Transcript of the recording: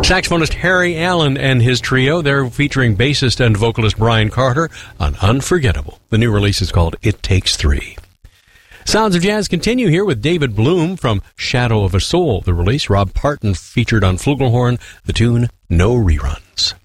Saxophonist Harry Allen and his trio, they're featuring bassist and vocalist Brian Carter on Unforgettable. The new release is called It Takes Three. Sounds of Jazz continue here with David Bloom from Shadow of a Soul. The release, Rob Parton featured on flugelhorn, the tune No Reruns.